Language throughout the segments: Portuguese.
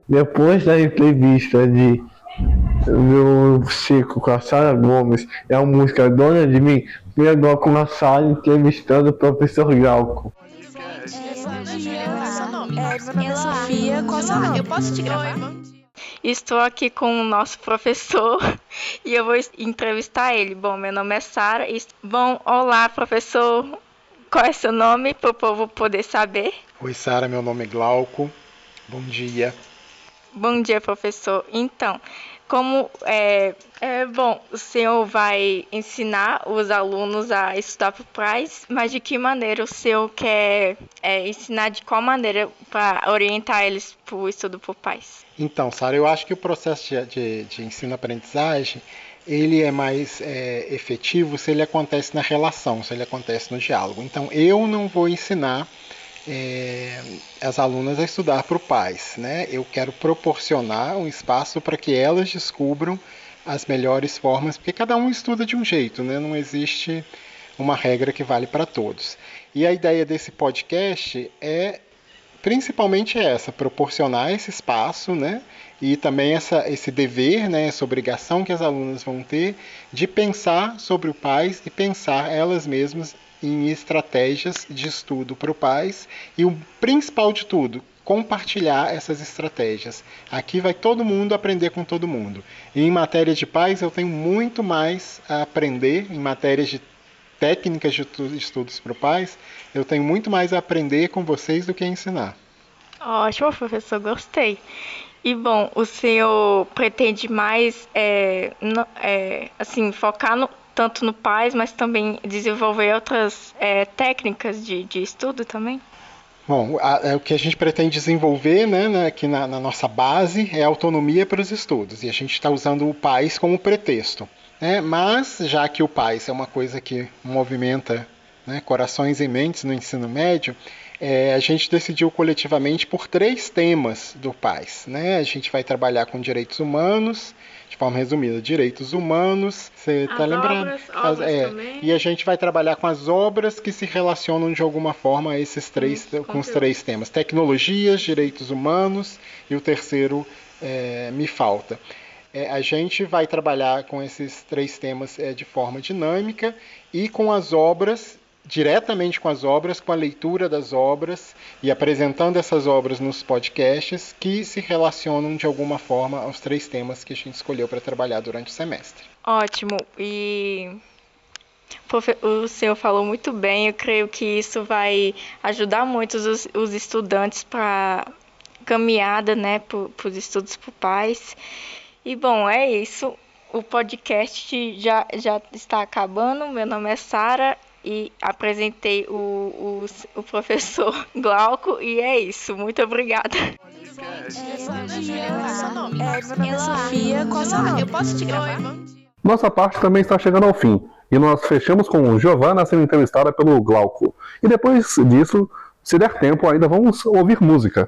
Depois da entrevista do Chico com a Sara Gomes e a música Dona de Mim, vem agora com a Sara entrevistando o professor Glauco. Meu nome é Sofia, qual é o seu nome? Eu posso te gravar? Estou aqui com o nosso professor e eu vou entrevistar ele. Bom, meu nome é Sara. Bom, olá, professor. Qual é seu nome para o povo poder saber? Oi, Sara, meu nome é Glauco. Bom dia. Bom dia, professor. Então, bom, o senhor vai ensinar os alunos a estudar para o PAS, mas de que maneira o senhor quer ensinar, de qual maneira para orientar eles para o estudo para o PAS? Então, Sara, eu acho que o processo de ensino-aprendizagem ele é mais efetivo se ele acontece na relação, se ele acontece no diálogo. Então, eu não vou ensinar as alunas a estudar para o PAS, né? Eu quero proporcionar um espaço para que elas descubram as melhores formas, porque cada um estuda de um jeito, né? Não existe uma regra que vale para todos. E a ideia desse podcast é principalmente essa, proporcionar esse espaço, né? E também esse dever, né? Essa obrigação que as alunas vão ter de pensar sobre o PAS e pensar elas mesmas em estratégias de estudo para o PAS e o principal de tudo, compartilhar essas estratégias. Aqui vai todo mundo aprender com todo mundo. E em matéria de PAS eu tenho muito mais a aprender, em matéria de técnicas de estudos para o PAS, eu tenho muito mais a aprender com vocês do que a ensinar. Ótimo, professor, gostei. E bom, o senhor pretende mais focar tanto no PAS, mas também desenvolver outras técnicas de estudo também? Bom, o que a gente pretende desenvolver, né, aqui na nossa base é a autonomia para os estudos, e a gente está usando o PAS como pretexto. Mas, já que o PAS é uma coisa que movimenta, né, corações e mentes no ensino médio, a gente decidiu coletivamente por 3 temas do PAS. Né? A gente vai trabalhar com direitos humanos, de forma resumida, direitos humanos, você está lembrando? Obras também. E a gente vai trabalhar com as obras que se relacionam de alguma forma a esses com os 3 temas. Tecnologias, direitos humanos e o terceiro me falta. A gente vai trabalhar com esses 3 temas de forma dinâmica e com as obras, diretamente com as obras, com a leitura das obras e apresentando essas obras nos podcasts que se relacionam de alguma forma aos 3 temas que a gente escolheu para trabalhar durante o semestre. Ótimo. E o senhor falou muito bem. Eu creio que isso vai ajudar muito os estudantes para caminhada, né, para os estudos para o PAS. E bom, é isso. O podcast já está acabando. Meu nome é Sara e apresentei o professor Glauco e é isso. Muito obrigada. Meu nome é Sofia, qual é o seu nome? Eu posso te gravar? Nossa parte também está chegando ao fim e nós fechamos com Giovana sendo entrevistada pelo Glauco. E depois disso, se der tempo, ainda vamos ouvir música.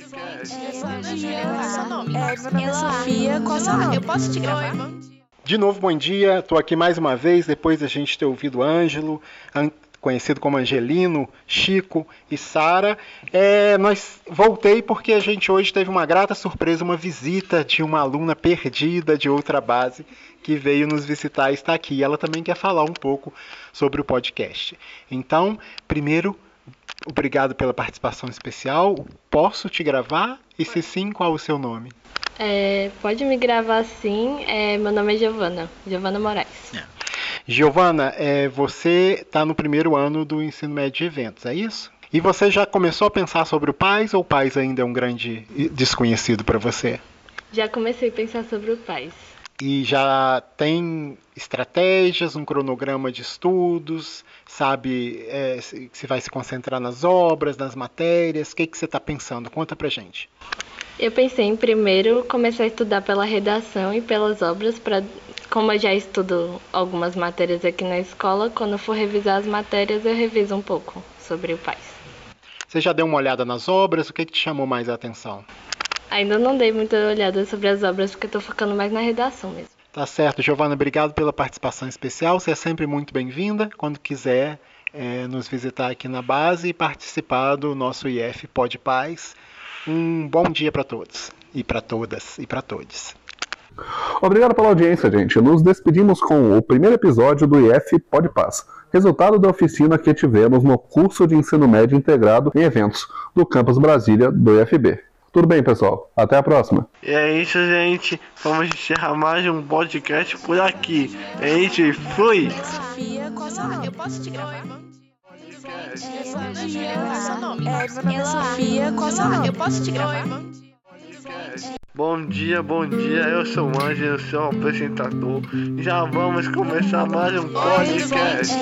Meu nome é Sofia, qual é o seu nome? Eu posso te gravar? De novo, bom dia. Estou aqui mais uma vez, depois da gente ter ouvido Ângelo, conhecido como Angelino, Chico e Sara. Voltei porque a gente hoje teve uma grata surpresa, uma visita de uma aluna perdida de outra base que veio nos visitar e está aqui. Ela também quer falar um pouco sobre o podcast. Então, primeiro, obrigado pela participação especial. Posso te gravar? E se sim, qual o seu nome? Pode me gravar sim. Meu nome é Giovana Moraes. Giovana, você está no primeiro ano do ensino médio de eventos, é isso? E você já começou a pensar sobre o PAS ou o PAS ainda é um grande desconhecido para você? Já comecei a pensar sobre o PAS. E já tem estratégias, um cronograma de estudos, sabe se vai se concentrar nas obras, nas matérias, o que você está pensando? Conta pra gente. Eu pensei em primeiro começar a estudar pela redação e pelas obras, como eu já estudo algumas matérias aqui na escola, quando eu for revisar as matérias eu reviso um pouco sobre o PAS. Você já deu uma olhada nas obras? O que te chamou mais a atenção? Ainda não dei muita olhada sobre as obras, porque eu estou focando mais na redação mesmo. Tá certo, Giovana, obrigado pela participação especial. Você é sempre muito bem-vinda. Quando quiser nos visitar aqui na base e participar do nosso IF Pod Paz, Um bom dia para todos, e para todas, e para todos. Obrigado pela audiência, gente. Nos despedimos com o primeiro episódio do IF Podpass, resultado da oficina que tivemos no curso de ensino médio integrado em eventos do Campus Brasília do IFB. Tudo bem, pessoal? Até a próxima. E é isso, gente. Vamos encerrar mais um podcast por aqui. A gente fui! Sofia, qual seu nome? Eu posso te gravar? Eu Sofia, qual seu nome? Eu posso te gravar? Bom dia, eu sou o Ângelo, seu apresentador. Já vamos começar mais um podcast.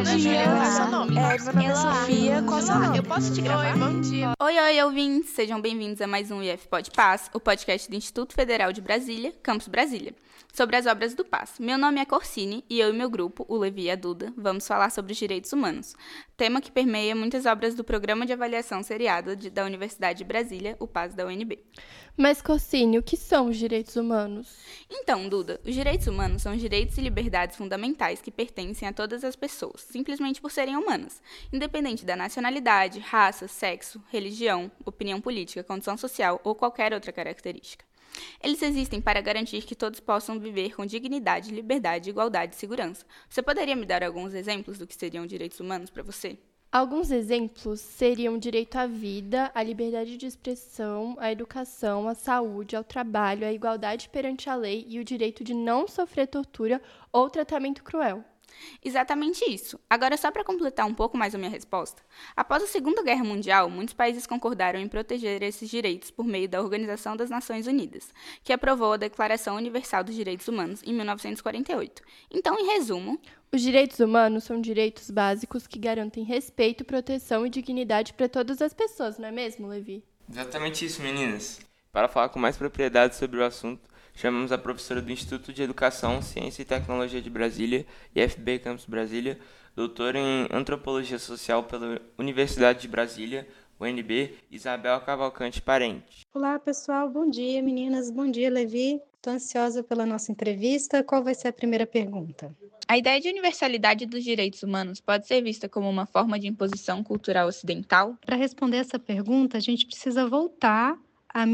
Eu Sofia, qual seu nome? Eu posso te gravar? Oi, ouvintes! Sejam bem-vindos a mais um IF Podpass, o podcast do Instituto Federal de Brasília, Campus Brasília, sobre as obras do PAS. Meu nome é Corsine e eu e meu grupo, o Levi e a Duda, vamos falar sobre os direitos humanos, tema que permeia muitas obras do Programa de Avaliação Seriada da Universidade de Brasília, o PAS da UNB. Mas, Corsine, o que são os direitos humanos? Então, Duda, os direitos humanos são direitos e liberdades fundamentais que pertencem a todas as pessoas, simplesmente por serem humanas, independente da nacionalidade, raça, sexo, religião, opinião política, condição social ou qualquer outra característica. Eles existem para garantir que todos possam viver com dignidade, liberdade, igualdade e segurança. Você poderia me dar alguns exemplos do que seriam direitos humanos para você? Alguns exemplos seriam o direito à vida, à liberdade de expressão, à educação, à saúde, ao trabalho, à igualdade perante a lei e o direito de não sofrer tortura ou tratamento cruel. Exatamente isso. Agora, só para completar um pouco mais a minha resposta, após a Segunda Guerra Mundial, muitos países concordaram em proteger esses direitos por meio da Organização das Nações Unidas, que aprovou a Declaração Universal dos Direitos Humanos em 1948. Então, em resumo, os direitos humanos são direitos básicos que garantem respeito, proteção e dignidade para todas as pessoas, não é mesmo, Levi? Exatamente isso, meninas. Para falar com mais propriedade sobre o assunto, chamamos a professora do Instituto de Educação, Ciência e Tecnologia de Brasília, IFB Campus Brasília, doutora em Antropologia Social pela Universidade de Brasília, UNB, Isabel Cavalcante Parente. Olá, pessoal. Bom dia, meninas. Bom dia, Levi. Estou ansiosa pela nossa entrevista. Qual vai ser a primeira pergunta? A ideia de universalidade dos direitos humanos pode ser vista como uma forma de imposição cultural ocidental? Para responder essa pergunta, a gente precisa voltar a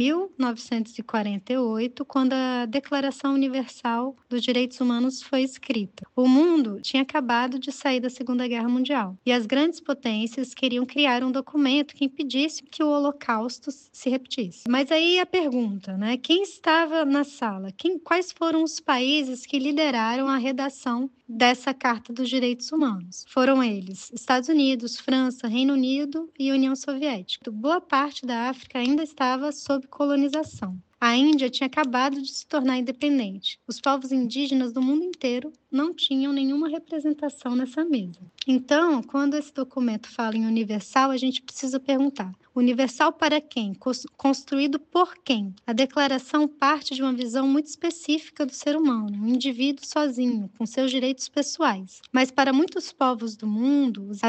1948, quando a Declaração Universal dos Direitos Humanos foi escrita. O mundo tinha acabado de sair da Segunda Guerra Mundial e as grandes potências queriam criar um documento que impedisse que o Holocausto se repetisse. Mas aí a pergunta, né? Quem estava na sala? Quais foram os países que lideraram a redação dessa Carta dos Direitos Humanos? Foram eles: Estados Unidos, França, Reino Unido e União Soviética. Boa parte da África ainda estava sob colonização. A Índia tinha acabado de se tornar independente. Os povos indígenas do mundo inteiro não tinham nenhuma representação nessa mesa. Então, quando esse documento fala em universal, a gente precisa perguntar: universal para quem? Construído por quem? A declaração parte de uma visão muito específica do ser humano, um indivíduo sozinho, com seus direitos pessoais. Mas para muitos povos do mundo,